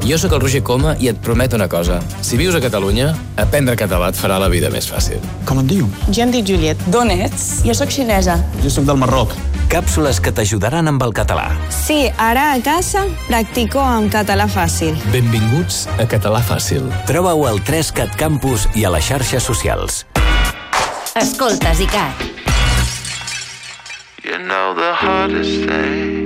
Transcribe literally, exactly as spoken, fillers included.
Jo sóc el Roger Coma i et prometo una cosa. Si vius a Catalunya, aprendre català et farà la vida més fàcil. Com et diu? Jo em dic Juliet. D'on ets? Jo sóc xinesa. Jo sóc del Marroc. Càpsules que t'ajudaran amb el català. Sí, ara a casa practico amb català fàcil. Benvinguts a Català Fàcil. Troba-ho al Trescat Campus i a les xarxes socials. Escoltes ICAT. You know the hardest thing